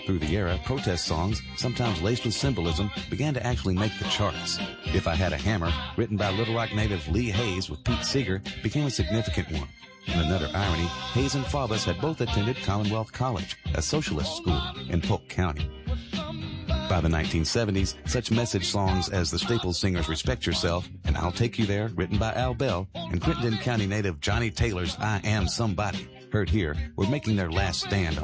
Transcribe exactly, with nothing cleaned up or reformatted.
Through the era, protest songs, sometimes laced with symbolism, began to actually make the charts. If I Had a Hammer, written by Little Rock native Lee Hayes with Pete Seeger, became a significant one. In another irony, Hayes and Faubus had both attended Commonwealth College, a socialist school in Polk County. By the nineteen seventies, such message songs as the Staples Singers' Respect Yourself and I'll Take You There, written by Al Bell, and Crittenden County native Johnny Taylor's I Am Somebody, heard here, were making their last stand on